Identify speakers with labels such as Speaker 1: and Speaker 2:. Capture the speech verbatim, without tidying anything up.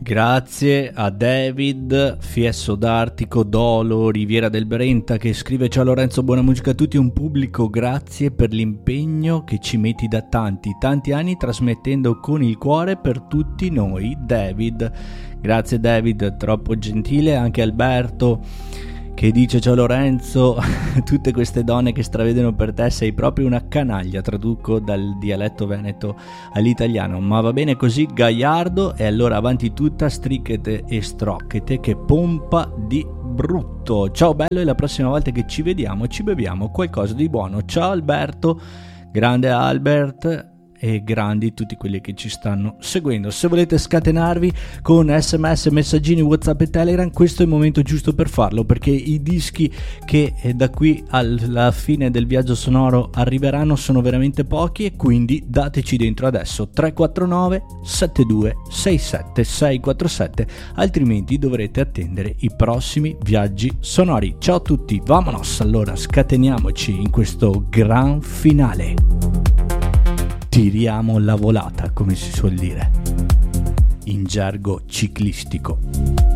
Speaker 1: Grazie a David, Fiesso d'Artico, Dolo, Riviera del Brenta che scrive: ciao Lorenzo, buona musica a tutti, un pubblico, grazie per l'impegno che ci metti da tanti, tanti anni trasmettendo con il cuore per tutti noi. David, grazie David, troppo gentile. Anche Alberto che dice: ciao Lorenzo, tutte queste donne che stravedono per te, sei proprio una canaglia, traduco dal dialetto veneto all'italiano, ma va bene così Gaiardo, e allora avanti tutta, stricchete e strocchete, che pompa di brutto. Ciao bello, e la prossima volta che ci vediamo ci beviamo qualcosa di buono. Ciao Alberto, grande Albert, e grandi tutti quelli che ci stanno seguendo. Se volete scatenarvi con sms, messaggini, WhatsApp e Telegram, questo è il momento giusto per farlo, perché i dischi che da qui alla fine del viaggio sonoro arriveranno sono veramente pochi, e quindi dateci dentro adesso. Tre quattro nove sette due sei sette sei quattro sette, altrimenti dovrete attendere i prossimi viaggi sonori. Ciao a tutti, vamonos, allora scateniamoci in questo gran finale. Tiriamo la volata, come si suol dire in gergo ciclistico.